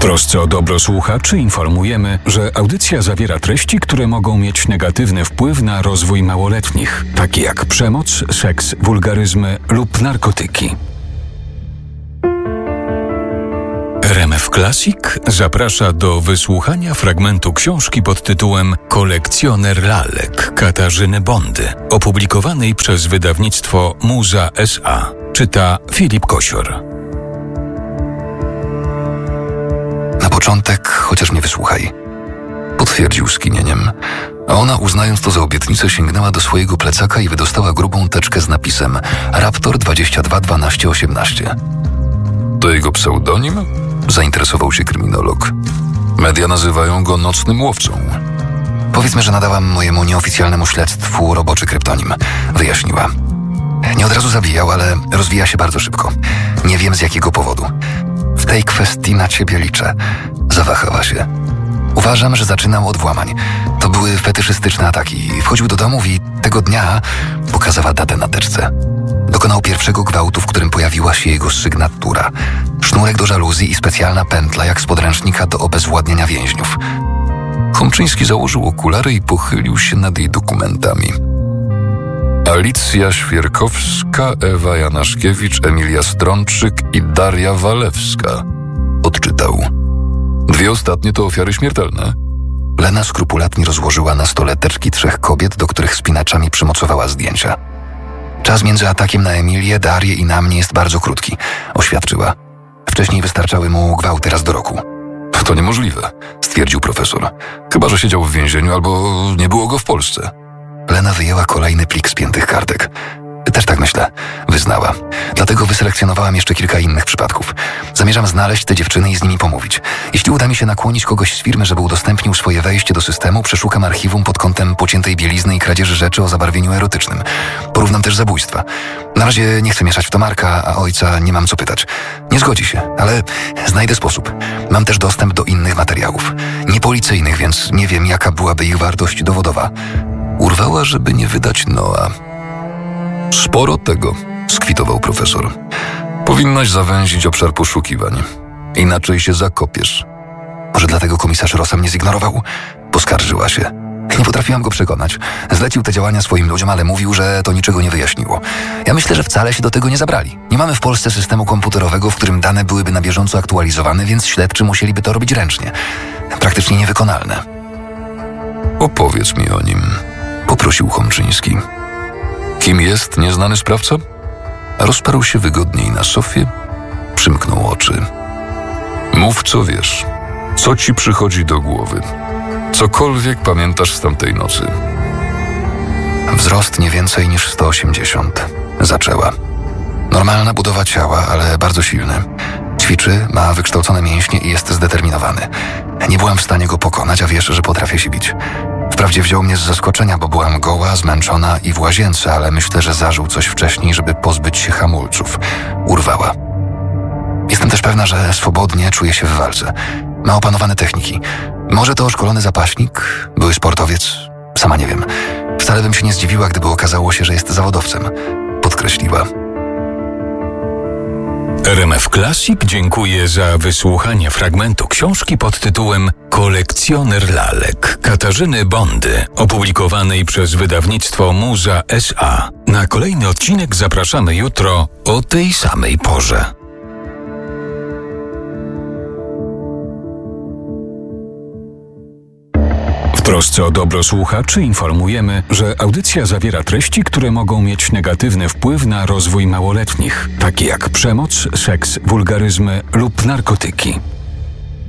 trosce o dobro słuchaczy informujemy, że audycja zawiera treści, które mogą mieć negatywny wpływ na rozwój małoletnich, takie jak przemoc, seks, wulgaryzmy lub narkotyki. RMF Classic zaprasza do wysłuchania fragmentu książki pod tytułem Kolekcjoner lalek Katarzyny Bondy, opublikowanej przez wydawnictwo Muza S.A. Czyta Filip Kosior. Na początek chociaż mnie wysłuchaj. Potwierdził skinieniem, a ona, uznając to za obietnicę, sięgnęła do swojego plecaka i wydostała grubą teczkę z napisem Raptor 22 12 18. To jego pseudonim? Zainteresował się kryminolog. Media nazywają go nocnym łowcą. Powiedzmy, że nadałam mojemu nieoficjalnemu śledztwu roboczy kryptonim, wyjaśniła. Nie od razu zabijał, ale rozwija się bardzo szybko. Nie wiem z jakiego powodu. W tej kwestii na ciebie liczę. Zawahała się. Uważam, że zaczynał od włamań. To były fetyszystyczne ataki. Wchodził do domów i tego dnia pokazała datę na teczce. Dokonał pierwszego gwałtu, w którym pojawiła się jego sygnatura. Sznurek do żaluzji i specjalna pętla jak z podręcznika do obezwładniania więźniów. Chomczyński założył okulary i pochylił się nad jej dokumentami. Alicja Świerkowska, Ewa Janaszkiewicz, Emilia Strączyk i Daria Walewska. Odczytał. 2 ostatnie to ofiary śmiertelne. Lena skrupulatnie rozłożyła na stole teczki 3 kobiet, do których spinaczami przymocowała zdjęcia. Czas między atakiem na Emilię, Darię i na mnie jest bardzo krótki, oświadczyła. Wcześniej wystarczały mu gwałty raz do roku. To niemożliwe, stwierdził profesor. Chyba że siedział w więzieniu albo nie było go w Polsce. Lena wyjęła kolejny plik spiętych kartek. Też tak myślę, wyznała. Dlatego wyselekcjonowałam jeszcze kilka innych przypadków. Zamierzam znaleźć te dziewczyny i z nimi pomówić. Jeśli uda mi się nakłonić kogoś z firmy, żeby udostępnił swoje wejście do systemu, przeszukam archiwum pod kątem pociętej bielizny i kradzieży rzeczy o zabarwieniu erotycznym. Porównam też zabójstwa. Na razie nie chcę mieszać w to Marka, a ojca nie mam co pytać. Nie zgodzi się, ale znajdę sposób. Mam też dostęp do innych materiałów. Niepolicyjnych, więc nie wiem, jaka byłaby ich wartość dowodowa. Urwała, żeby nie wydać Noa. Sporo tego, skwitował profesor. Powinnaś zawęzić obszar poszukiwań. Inaczej się zakopiesz. Może dlatego komisarz Rosa mnie zignorował? Poskarżyła się. Nie potrafiłam go przekonać. Zlecił te działania swoim ludziom, ale mówił, że to niczego nie wyjaśniło. Ja myślę, że wcale się do tego nie zabrali. Nie mamy w Polsce systemu komputerowego, w którym dane byłyby na bieżąco aktualizowane, więc śledczy musieliby to robić ręcznie. Praktycznie niewykonalne. Opowiedz mi o nim, poprosił Chomczyński. Kim jest nieznany sprawca? Rozparł się wygodniej na sofie, przymknął oczy. Mów, co wiesz. Co ci przychodzi do głowy? Cokolwiek pamiętasz z tamtej nocy. Wzrost nie więcej niż 180. Zaczęła. Normalna budowa ciała, ale bardzo silny. Ćwiczy, ma wykształcone mięśnie i jest zdeterminowany. Nie byłam w stanie go pokonać, a wiesz, że potrafię się bić. Wprawdzie wziął mnie z zaskoczenia, bo byłam goła, zmęczona i w łazience, ale myślę, że zażył coś wcześniej, żeby pozbyć się hamulców. Urwała. Jestem też pewna, że swobodnie czuje się w walce. Ma opanowane techniki. Może to szkolony zapaśnik, były sportowiec, sama nie wiem. Wcale bym się nie zdziwiła, gdyby okazało się, że jest zawodowcem, podkreśliła. RMF Classic dziękuję za wysłuchanie fragmentu książki pod tytułem Kolekcjoner lalek Katarzyny Bondy, opublikowanej przez wydawnictwo Muza S.A. Na kolejny odcinek zapraszamy jutro o tej samej porze. W trosce o dobro słuchaczy informujemy, że audycja zawiera treści, które mogą mieć negatywny wpływ na rozwój małoletnich, takie jak przemoc, seks, wulgaryzmy lub narkotyki.